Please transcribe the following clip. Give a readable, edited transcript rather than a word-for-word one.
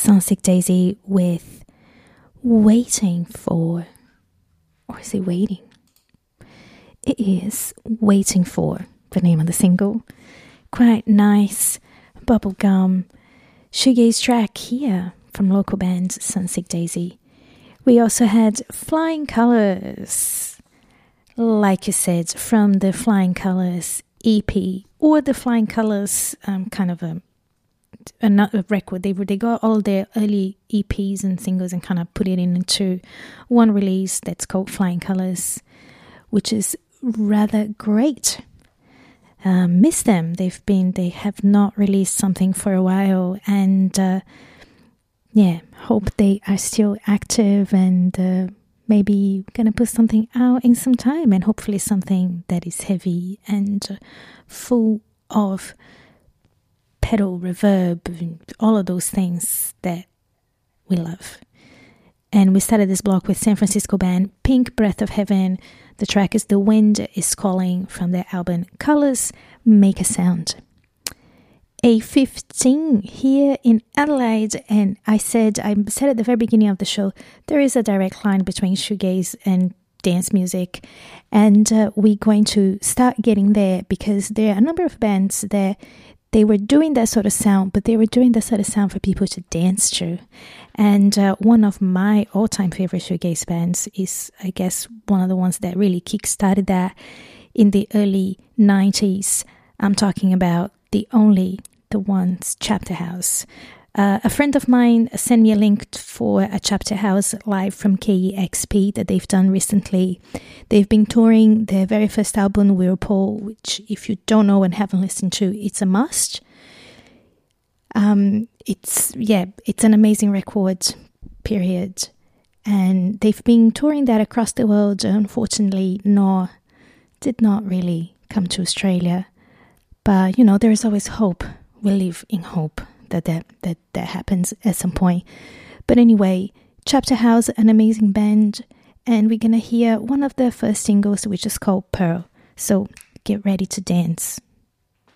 Sunset Daisy with Waiting For. Or is it Waiting? It is Waiting For, the name of the single. Quite nice bubblegum shoegaze track here from local band Sunset Daisy. We also had Flying Colours, like you said, from the Flying Colours EP, or the Flying Colours kind of a record. They got all their early EPs and singles and kind of put it into one release that's called Flying Colours, which is rather great. Miss them. They have not released something for a while, and hope they are still active and maybe gonna put something out in some time, and hopefully something that is heavy and full of pedal reverb and all of those things that we love. And we started this block with San Francisco band Pink Breath of Heaven. The track is The Wind Is Calling from their album Colors Make a Sound. A15 here in Adelaide, and I said at the very beginning of the show, there is a direct line between shoegaze and dance music, and we're going to start getting there, because there are a number of bands that they were doing that sort of sound, but they were doing that sort of sound for people to dance to. And one of my all-time favorite shoegaze bands is, I guess, one of the ones that really kick-started that in the early 90s. I'm talking about the ones, Chapter House. A friend of mine sent me a link for a Chapter House live from KEXP that they've done recently. They've been touring their very first album, Whirlpool, which, if you don't know and haven't listened to, it's a must. It's an amazing record, period. And they've been touring that across the world. Unfortunately, did not really come to Australia. But, there is always hope. We live in hope that happens at some point. But anyway, Chapter House, an amazing band, and we're gonna hear one of their first singles, which is called Pearl. So get ready to dance.